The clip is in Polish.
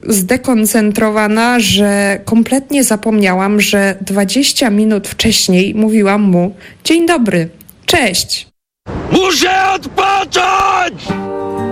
zdekoncentrowana, że kompletnie zapomniałam, że 20 minut wcześniej mówiłam mu: dzień dobry, cześć. Muszę odpocząć!